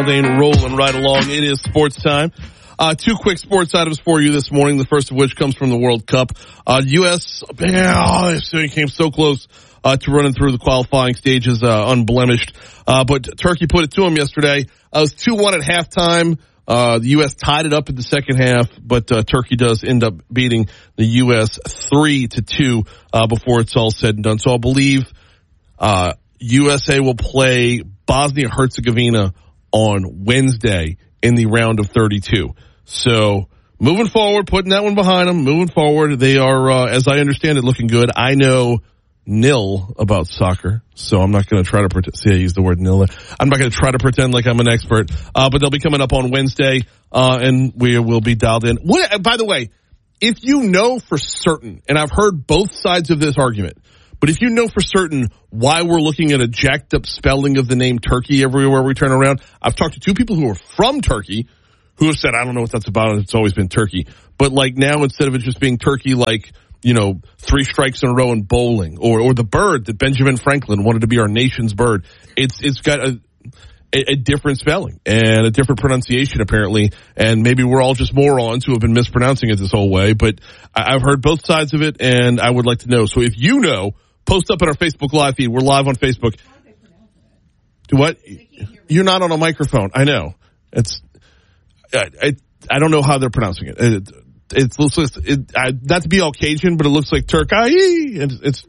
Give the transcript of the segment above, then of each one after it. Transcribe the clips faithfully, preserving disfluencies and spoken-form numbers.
Rolling right along. It is sports time. Uh, two quick sports items for you this morning. The first of which comes from the World Cup. Uh, U S oh, they came so close uh, to running through the qualifying stages uh, unblemished. Uh, but Turkey put it to them yesterday. Uh, it was two one at halftime. Uh, the U S tied it up in the second half, but uh, Turkey does end up beating the U S three to two uh, before it's all said and done. So I believe uh, U S A will play Bosnia-Herzegovina on Wednesday in the round of thirty-two. So moving forward, putting that one behind them, moving forward, they are, uh, as I understand it, looking good. I know nil about soccer, so I'm not going to try to pretend. See, I use the word nil. I'm not going to try to pretend like I'm an expert, uh, but they'll be coming up on Wednesday, uh, and we will be dialed in. What, by the way, if you know for certain, and I've heard both sides of this argument, but if you know for certain why we're looking at a jacked up spelling of the name Turkey everywhere we turn around, I've talked to two people who are from Turkey who have said, I don't know what that's about. It's always been Turkey. But like now, instead of it just being Turkey, like, you know, three strikes in a row in bowling, or, or the bird that Benjamin Franklin wanted to be our nation's bird, it's, it's got a, a, a different spelling and a different pronunciation apparently. And maybe we're all just morons who have been mispronouncing it this whole way, but I, I've heard both sides of it and I would like to know. So if you know, post up on our Facebook live feed. We're live on Facebook. Do what? You're not on a microphone. I know. It's, I, I, I don't know how they're pronouncing it. It, it, it, it, it I, not to be all Cajun, but it looks like Turkey. It's, it's,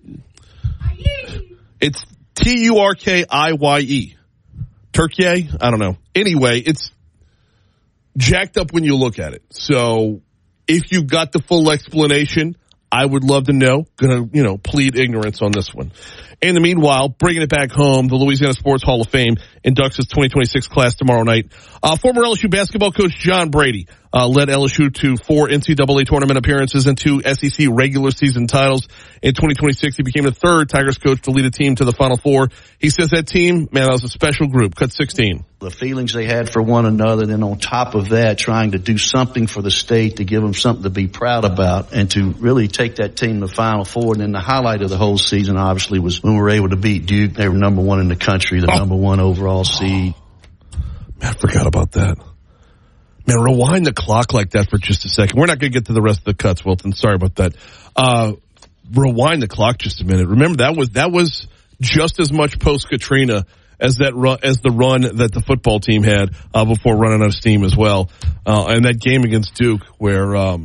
it's T U R K I Y E. Turkey? I don't know. Anyway, it's jacked up when you look at it. So if you got the full explanation, I would love to know. Gonna, you know, plead ignorance on this one. In the meanwhile, bringing it back home, the Louisiana Sports Hall of Fame inducts its twenty twenty-six class tomorrow night. Uh, former L S U basketball coach John Brady uh, led L S U to four N C double A tournament appearances and two S E C regular season titles. In twenty twenty-six, he became the third Tigers coach to lead a team to the Final Four. He says that team, man, that was a special group. Cut sixteen. The feelings they had for one another, then on top of that, trying to do something for the state to give them something to be proud about and to really take that team to the Final Four. And then the highlight of the whole season, obviously, was when we were able to beat Duke. They were number one in the country, the oh. number one overall seed. Man, I forgot about that. Man, rewind the clock like that for just a second. We're not going to get to the rest of the cuts, Wilton. Sorry about that. Uh, rewind the clock just a minute. Remember, that was that was just as much post-Katrina as that run, as the run that the football team had uh, before running out of steam as well. Uh, and that game against Duke where um,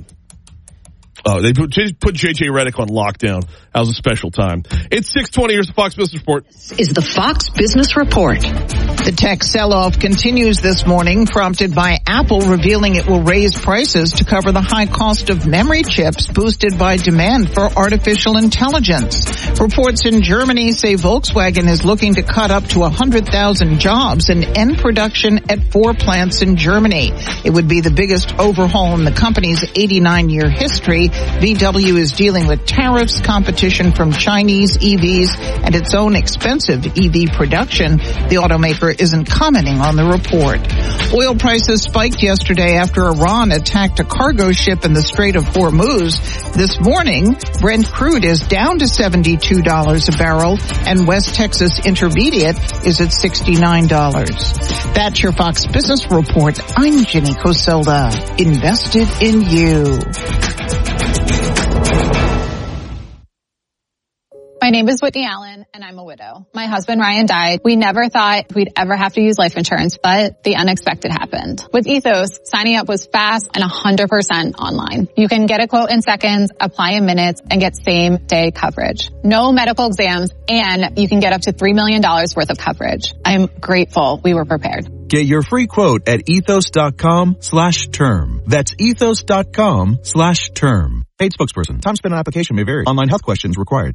uh, they put, put J J Redick on lockdown. That was a special time. It's six twenty. Here's the Fox Business Report. Is the Fox Business Report. The tech sell-off continues this morning, prompted by Apple revealing it will raise prices to cover the high cost of memory chips boosted by demand for artificial intelligence. Reports in Germany say Volkswagen is looking to cut up to one hundred thousand jobs and end production at four plants in Germany. It would be the biggest overhaul in the company's eighty-nine year history. V W is dealing with tariffs, competition from Chinese E Vs, and its own expensive E V production. The automaker isn't commenting on the report. Oil prices spiked yesterday after Iran attacked a cargo ship in the Strait of Hormuz. This morning, Brent crude is down to seventy-two dollars a barrel, and West Texas Intermediate is at sixty-nine dollars. That's your Fox Business Report. I'm Jenny Coselda. Invested in you. My name is Whitney Allen, and I'm a widow. My husband, Ryan, died. We never thought we'd ever have to use life insurance, but the unexpected happened. With Ethos, signing up was fast and one hundred percent online. You can get a quote in seconds, apply in minutes, and get same-day coverage. No medical exams, and you can get up to three million dollars worth of coverage. I'm grateful we were prepared. Get your free quote at ethos.com slash term. That's ethos.com slash term. Paid spokesperson. Time spent on application may vary. Online health questions required.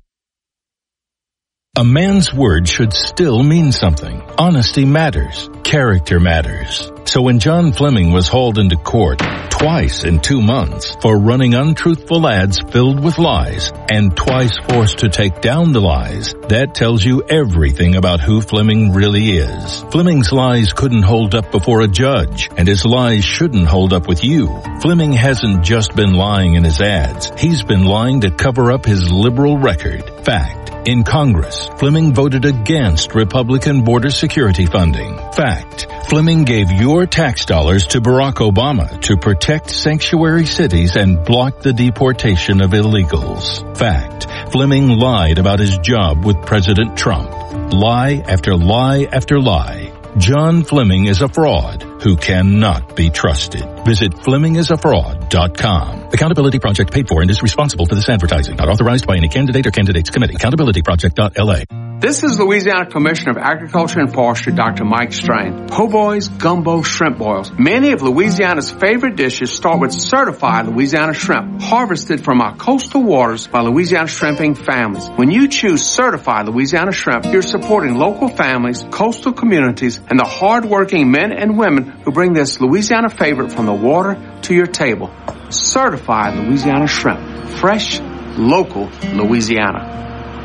A man's word should still mean something. Honesty matters. Character matters. So when John Fleming was hauled into court twice in two months for running untruthful ads filled with lies and twice forced to take down the lies, that tells you everything about who Fleming really is. Fleming's lies couldn't hold up before a judge, and his lies shouldn't hold up with you. Fleming hasn't just been lying in his ads. He's been lying to cover up his liberal record. Fact. In Congress, Fleming voted against Republican border security funding. Fact, Fleming gave your tax dollars to Barack Obama to protect sanctuary cities and block the deportation of illegals. Fact, Fleming lied about his job with President Trump. Lie after lie after lie. John Fleming is a fraud who cannot be trusted. Visit Fleming is a fraud dot com. Accountability Project paid for and is responsible for this advertising. Not authorized by any candidate or candidates committee. accountability project dot L A. This is Louisiana Commissioner of Agriculture and Forestry, Doctor Mike Strain. Po' boys, gumbo, shrimp boils. Many of Louisiana's favorite dishes start with certified Louisiana shrimp, harvested from our coastal waters by Louisiana shrimping families. When you choose certified Louisiana shrimp, you're supporting local families, coastal communities, and the hard-working men and women who bring this Louisiana favorite from the water to your table. Certified Louisiana shrimp. Fresh, local Louisiana.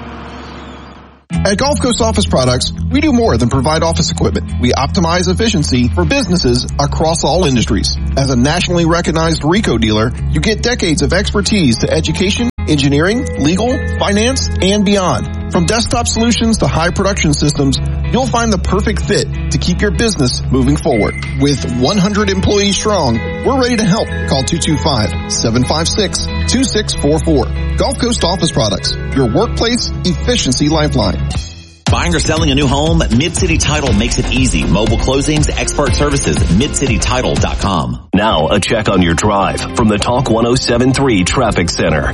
At Gulf Coast Office Products, we do more than provide office equipment. We optimize efficiency for businesses across all industries. As a nationally recognized RICO dealer, you get decades of expertise to education, engineering, legal, finance, and beyond. From desktop solutions to high production systems, you'll find the perfect fit to keep your business moving forward. With one hundred employees strong, we're ready to help. Call two two five, seven five six, two six four four. Gulf Coast Office Products, your workplace efficiency lifeline. Buying or selling a new home? Mid-City Title makes it easy. Mobile closings, expert services, mid city title dot com. Now a check on your drive from the Talk one oh seven point three Traffic Center.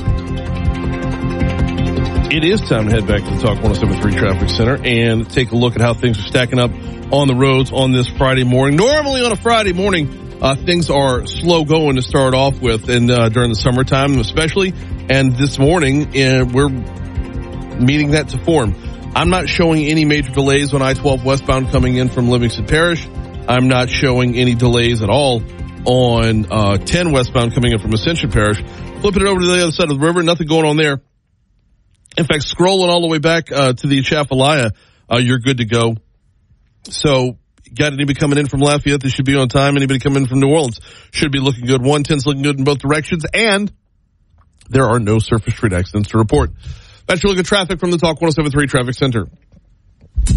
It is time to head back to the Talk one oh seven point three Traffic Center and take a look at how things are stacking up on the roads on this Friday morning. Normally on a Friday morning, uh, things are slow going to start off with, and uh, during the summertime especially. And this morning, uh, we're meeting that to form. I'm not showing any major delays on I twelve westbound coming in from Livingston Parish. I'm not showing any delays at all on uh, ten westbound coming in from Ascension Parish. Flipping it over to the other side of the river, nothing going on there. In fact, scrolling all the way back uh, to the Atchafalaya, uh, you're good to go. So, got anybody coming in from Lafayette that should be on time? Anybody coming in from New Orleans should be looking good. one ten's looking good in both directions, and there are no surface street accidents to report. That's your look at traffic from the Talk one oh seven point three Traffic Center.